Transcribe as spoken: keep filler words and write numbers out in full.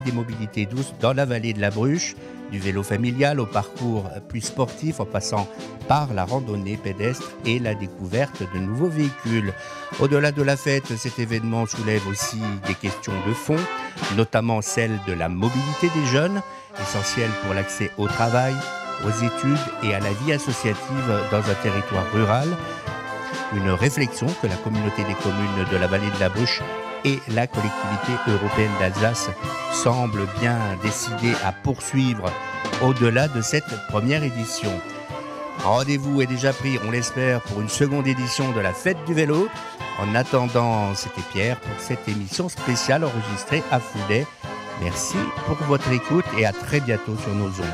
des mobilités douces dans la vallée de la Bruche, du vélo familial au parcours plus sportif en passant par la randonnée pédestre et la découverte de nouveaux véhicules. Au-delà de la fête, cet événement soulève aussi des questions de fond, notamment celle de la mobilité des jeunes, essentielle pour l'accès au travail, aux études et à la vie associative dans un territoire rural. Une réflexion que la communauté des communes de la vallée de la Bruche et la collectivité européenne d'Alsace semblent bien décidées à poursuivre au-delà de cette première édition. Rendez-vous est déjà pris, on l'espère, pour une seconde édition de la Fête du vélo. En attendant, c'était Pierre pour cette émission spéciale enregistrée à Fouday. Merci pour votre écoute et à très bientôt sur nos ondes.